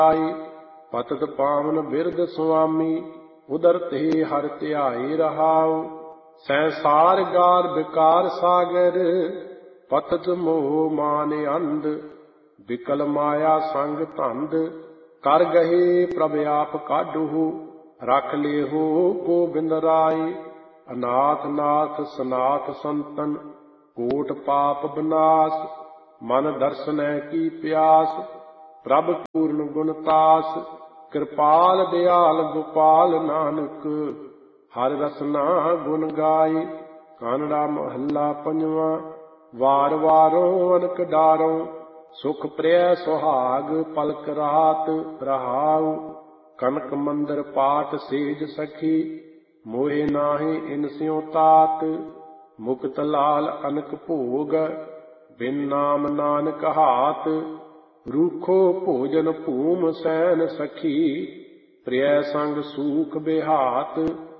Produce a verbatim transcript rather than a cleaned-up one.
ਪਤਿਤ ਪਾਵਨ ਬਿਰਧ ਸੁਆਮੀ ਉਦਰ ਤੇ ਹਰਿ ਧਿਆਏ ਰਹਾਉ। ਸੰਸਾਰ ਗਾਰ ਵਿਕਾਰ ਸਾਗਰ ਪਤਿਤ ਮੋਹ ਮਾਨ ਅੰਧ। ਵਿਕਲ ਮਾਇਆ ਸੰਗ ਧੰਦ ਕਰ ਗਏ ਪ੍ਰਭ ਆਪ ਕਾਢੂ। ਰਖ ਲਿਹੋ ਗੋਬਿੰਦ ਰਾਏ ਅਨਾਥ ਨਾਥ ਸਨਾਥ ਸੰਤਨ। ਕੋਟ ਪਾਪ ਬਿਨਾਸ਼ ਮਨ ਦਰਸ਼ਨੈ ਕੀ ਪਿਆਸ। ਪ੍ਰਭ ਪੂਰਨ ਗੁਣ ਤਾਸ ਕਿਰਪਾਲ ਦਿਆਲ ਗੋਪਾਲ ਨਾਨਕ। ਹਰਿ ਰਸਨਾ ਗੁਣ ਗਾਏ। ਕਾਨੜਾ ਮਹੱਲਾ ਪੰਜਵਾਂ। ਵਾਰ ਵਾਰੋਂ ਅਨਕ ਡਾਰੋਂ ਸੁਖ ਪ੍ਰਿਯ ਸੁਹਾਗ ਪਲਕ ਰਾਤ ਰਹਾਉ। ਕਨਕ ਮੰਦਰ ਪਾਟ ਸੇਜ ਸਖੀ ਮੋਹਿ ਨਾਹਿ ਇਨ ਸਿਉ ਤਾਤ। ਮੁਕਤ ਲਾਲ ਅਨਕ ਭੋਗ ਬਿਨ ਨਾਮ ਨਾਨਕ ਹਾਤ। ਰੂਖੋ ਭੋਜਨ ਭੂਮ ਸੈਨ ਸਖੀ ਪ੍ਰਿਯ ਸੰਗ ਸੂਖ ਬਿਹਾਤ।